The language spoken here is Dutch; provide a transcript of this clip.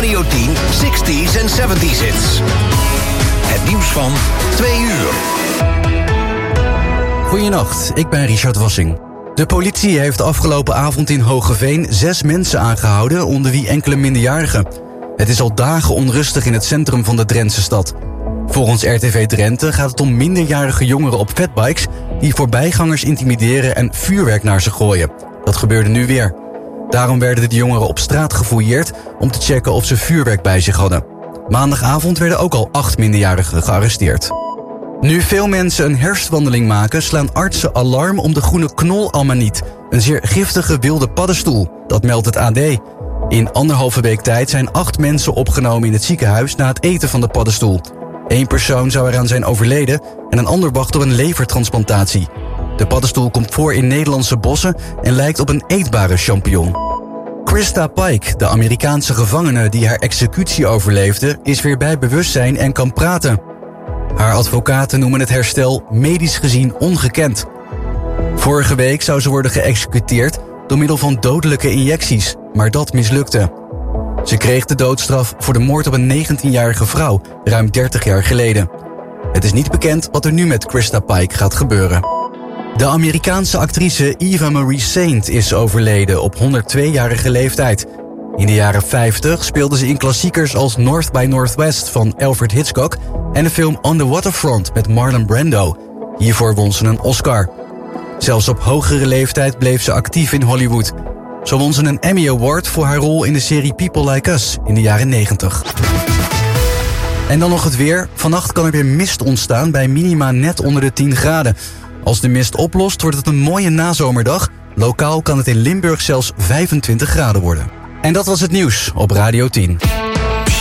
Radio 10 60s en 70s hits. Het nieuws van 2 uur. Goedenacht, ik ben Richard Wassing. De politie heeft afgelopen avond in Hoogeveen 6 mensen aangehouden, onder wie enkele minderjarigen. Het is al dagen onrustig in het centrum van de Drentse stad. Volgens RTV Drenthe gaat het om minderjarige jongeren op fatbikes die voorbijgangers intimideren en vuurwerk naar ze gooien. Dat gebeurde nu weer. Daarom werden de jongeren op straat gefouilleerd om te checken of ze vuurwerk bij zich hadden. Maandagavond werden ook al 8 minderjarigen gearresteerd. Nu veel mensen een herfstwandeling maken, slaan artsen alarm om de groene knolamaniet, een zeer giftige wilde paddenstoel. Dat meldt het AD. In 1,5 week tijd zijn 8 mensen opgenomen in het ziekenhuis na het eten van de paddenstoel. 1 persoon zou eraan zijn overleden en een ander wacht op een levertransplantatie. De paddenstoel komt voor in Nederlandse bossen en lijkt op een eetbare champignon. Krista Pike, de Amerikaanse gevangene die haar executie overleefde, is weer bij bewustzijn en kan praten. Haar advocaten noemen het herstel medisch gezien ongekend. Vorige week zou ze worden geëxecuteerd door middel van dodelijke injecties, maar dat mislukte. Ze kreeg de doodstraf voor de moord op een 19-jarige vrouw, ruim 30 jaar geleden. Het is niet bekend wat er nu met Krista Pike gaat gebeuren. De Amerikaanse actrice Eva Marie Saint is overleden op 102-jarige leeftijd. In de jaren 50 speelde ze in klassiekers als North by Northwest van Alfred Hitchcock en de film On the Waterfront met Marlon Brando. Hiervoor won ze een Oscar. Zelfs op hogere leeftijd bleef ze actief in Hollywood. Zo won ze een Emmy Award voor haar rol in de serie People Like Us in de jaren 90. En dan nog het weer. Vannacht kan er weer mist ontstaan bij minima net onder de 10 graden. Als de mist oplost wordt het een mooie nazomerdag. Lokaal kan het in Limburg zelfs 25 graden worden. En dat was het nieuws op Radio 10.